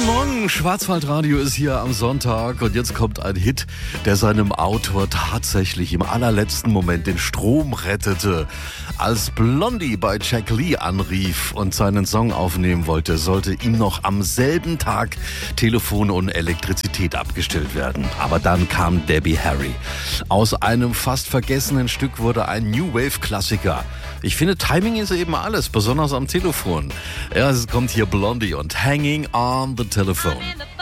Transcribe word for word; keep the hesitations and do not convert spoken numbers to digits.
Morgen, Schwarzwaldradio ist hier am Sonntag und jetzt kommt ein Hit, der seinem Autor tatsächlich im allerletzten Moment den Strom rettete. Als Blondie bei Jack Lee anrief und seinen Song aufnehmen wollte, sollte ihm noch am selben Tag Telefon und Elektrizität abgestellt werden. Aber dann kam Debbie Harry. Aus einem fast vergessenen Stück wurde ein New Wave Klassiker. Ich finde, Timing ist eben alles, besonders am Telefon. Ja, es kommt hier Blondie und Hanging on the Telephone.